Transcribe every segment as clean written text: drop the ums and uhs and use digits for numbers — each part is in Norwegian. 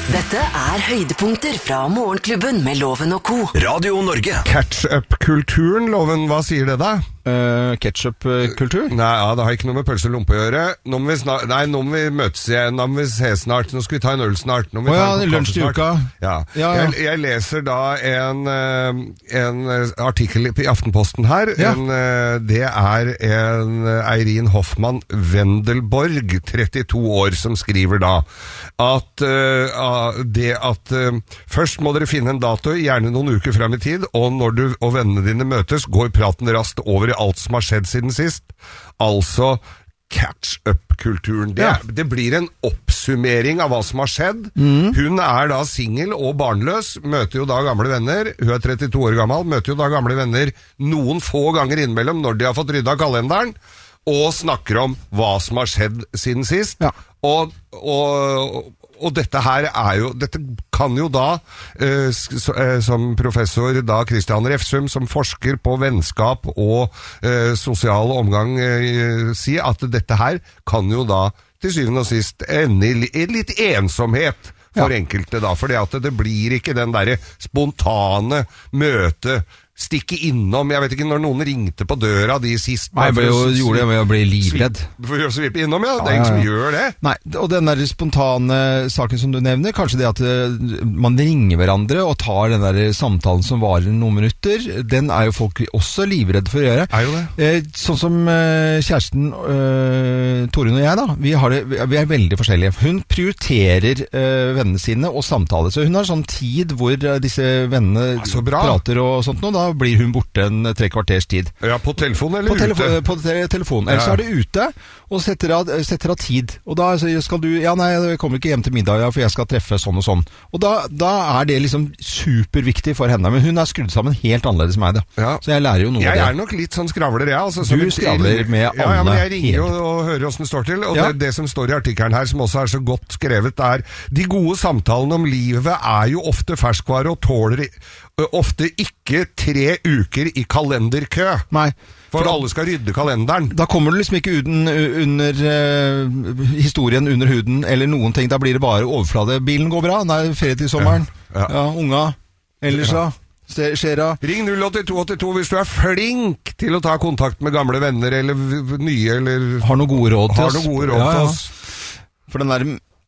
Dette høydepunkter fra Morgenklubben med Loven og Co. Radio Norge. Catch-up-kulturen, Loven, hva sier det da? Ketchup-kultur? Nei, ja, det har ikke noe med pølse og lompe å gjøre. Nå må vi møtes igjen, nå må vi se snart, nå skal vi ta en øl snart. Lunsj til uka. Ja. Jeg leser da en artikkel i Aftenposten her. Ja. Det en Eirin Hoffmann Wendelborg, 32 år, som skriver da at først må dere finne en dato, gjerne noen uker frem i tid, og når du og vennene dine møtes, går praten raskt over i alt som har skjedd siden sist. Altså catch-up-kulturen. Det blir en oppsummering av hva som har skjedd. Hun da single og barnløs, møter jo da gamle venner. Hun 32 år gammel, møter jo da gamle venner noen få ganger innimellom når de har fått rydda kalenderen, og snakker om hva som har skjedd siden sist. Ja. Og dette her dette kan jo da, som professor da Christian Refsum, som forsker på vennskap og sosial omgang, si at dette her kan jo da til syvende og sist ende i litt ensomhet for enkelte da, fordi at det blir ikke den der spontane møte, stikke innom. Jeg vet ikke når noen ringte på døra de sist. Nei, jeg gjorde det med å bli livredd. For å svippe innom, ja. Det ingen som gjør det. Nei, og den der spontane saken som du nevner, kanskje det at man ringer hverandre og tar den der samtalen som varer noen minutter, den jo folk også livredde for å gjøre. Jo det. Sånn som kjæresten Torunn og jeg da, vi veldig forskjellige. Hun prioriterer vennene sine og samtaler, så hun har sånn tid hvor disse vennene prater og sånt nå, da blir hun borte en 3 kvarters tid. Ja, på telefon eller ute? På telefon. Ellers det ute, og setter av tid. Og da skal du, nei, jeg kommer ikke hjem til middag, for jeg skal treffe sånn og sånn. Og da det liksom superviktig for henne. Men hun skrudd sammen helt annerledes med meg, da. Så jeg lærer jo noe av det. Jeg nok litt sånn skravler, jeg. Altså, du skravler med alle. Ja, men jeg ringer jo og hører hvordan det står til. Og det som står i artikkelen her, som også så godt skrevet, de gode samtalene om livet jo ofte ferskvare og tåler ofte ikke 3 uker i kalenderkø. Nei. For alle skal rydde kalenderen. Da kommer du liksom ikke under historien under huden, eller noen ting. Da blir det bare overflade. Bilen går bra, ferie til sommeren. Ja, unga. Ellers da. Ring 08282 hvis du flink til å ta kontakt med gamle venner, eller nye, eller har noen gode råd til oss. For den der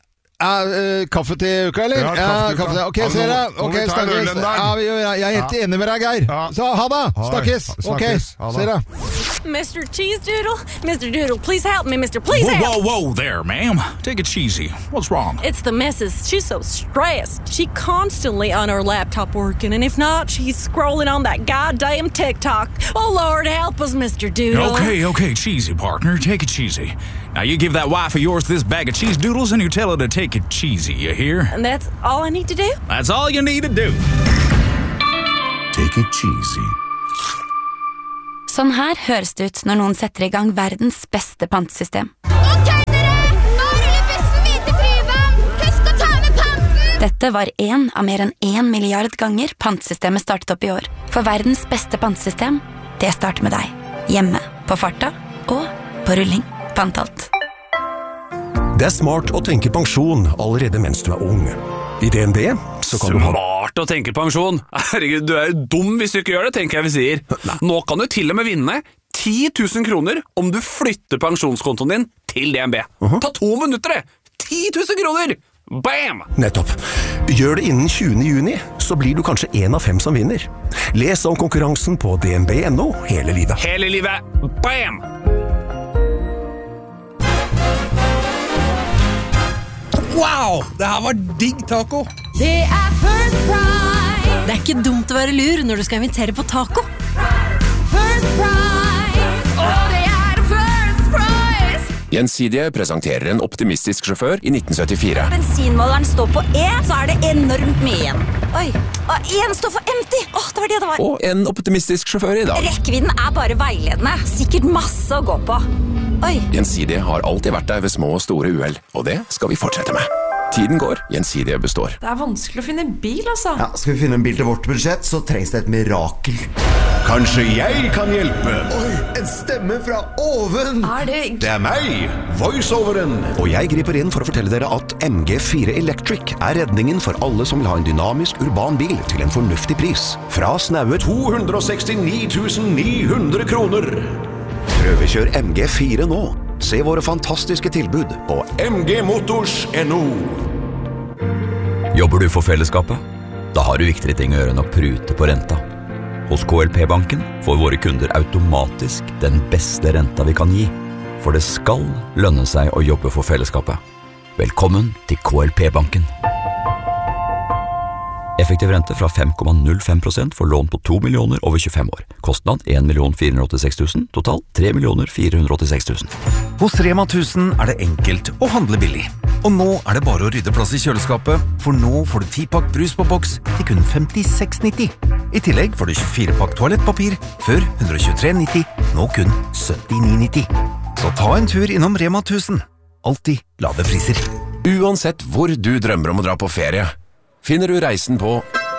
kaffe til uka, eller? Ja, kaffe til uka. Ok, ser jeg. Ok, snakkes. Jeg helt enig med deg, Geir. Så, ha det. Snakkes. Ok, ser jeg. Mr. Cheese Doodle, Mr. Doodle, please help me, Mr. Please help. Whoa there, ma'am. Take it cheesy. What's wrong? It's the missus. She's so stressed. She constantly on her laptop working, and if not, she's scrolling on that goddamn TikTok. Oh, Lord, help us, Mr. Doodle. Okay, cheesy, partner. Take it cheesy. Now you give that wife of yours this bag of cheese doodles and you tell her to take it cheesy, you hear? And that's all I need to do? That's all you need to do. Take it cheesy. Sånn her høres det ut når noen setter i gang verdens beste pantesystem. Ok, dere! Nå ruller bussen videre til Tryvann! Husk å ta med panten! Dette var en av mer enn 1 milliard ganger pantesystemet startet opp i år. For verdens beste pantesystem, det starter med deg. Hjemme, på farta og på rulling. Pantalt. Det smart å tenke pensjon allerede mens du ung. I DNB så kan du ha... Smart å tenke pensjon? Herregud, du jo dum hvis du ikke gjør det, tenker jeg vi sier. Nå kan du til og med vinne 10 000 kroner om du flytter pensjonskontoen din til DNB. Ta 2 minutter det! 10 000 kroner! Bam! Nettopp. Gjør det innen 20. juni, så blir du kanskje 1 av 5 som vinner. Les om konkurransen på dnb.no hele livet. Hele livet! Bam! Wow, det her var digg taco. Det First Price. Det ikke dumt å være lur når du skal invitere på taco. First Price. Det First Price. Gjensidige presenterer en optimistisk sjåfør i 1974. Bensinmåleren står på E, så det enormt mye igjen. Oi, og en står for empty. Det var det var. Og en optimistisk sjåfør i dag. Rekkevidden bare veiledende. Sikkert masse å gå på. Oi. Gjensidige har alltid vært der ved små og store uhell, og det skal vi fortsette med. Tiden går, Gjensidige består. Det vanskelig å finne bil, altså. Ja, skal vi finne en bil til vårt budsjett, så trengs det et mirakel. Kanskje jeg kan hjelpe? Oi, en stemme fra oven! Det meg, voiceoveren. Og jeg griper inn for å fortelle dere at MG4 Electric redningen for alle som vil ha en dynamisk urban bil til en fornuftig pris. Fra snaue 269 900 kroner. Prøvekjør MG4 nå. Se våre fantastiske tilbud på mgmotors.no. Jobber du for fellesskapet? Da har du viktigere ting å gjøre enn å prute på renta. Hos KLP-banken får våre kunder automatisk den beste renta vi kan gi. For det skal lønne seg å jobbe for fellesskapet. Velkommen til KLP-banken. Effektiv rente fra 5,05% for lån på 2 millioner over 25 år. Kostnad 1 486 000, total 3 486 000. Hos Rema 1000 det enkelt å handle billig. Og nå det bare å rydde plass i kjøleskapet, for nå får du 10-pakk brus på boks til kun 56,90. I tillegg får du 24-pakk toalettpapir, før 123,90, nå kun 79,90. Så ta en tur innom Rema 1000. Alltid lave priser. Uansett hvor du drømmer om å dra på ferie, finner du reisen på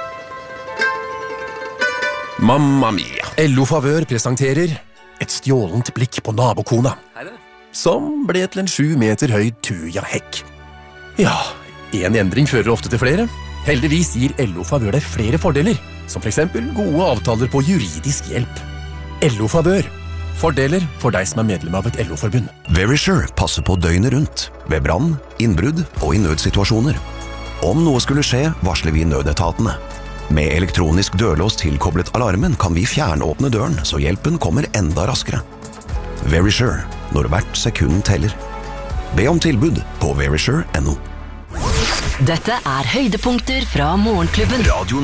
Mamma Mia. LO Favør presenterer et stjålent blikk på nabokona, som ble til en 7 meter høy tuja-hekk. Ja, en endring fører ofte til flere. Heldigvis gir LO Favør deg flere fordeler, som for eksempel gode avtaler på juridisk hjelp. LO Favør. Fordeler for deg som medlem av et LO-forbund. Verisure passer på døgnet rundt, ved brann, innbrudd og i nødsituasjoner. Om noe skulle skje, varsler vi nødetatene. Med elektronisk dørlås tilkoblet alarmen kan vi fjernåpne døren, så hjelpen kommer enda raskere. Verisure, når hvert sekund teller. Be om tilbud på verisure.no. Dette høydepunkter fra Morgenklubben. Radio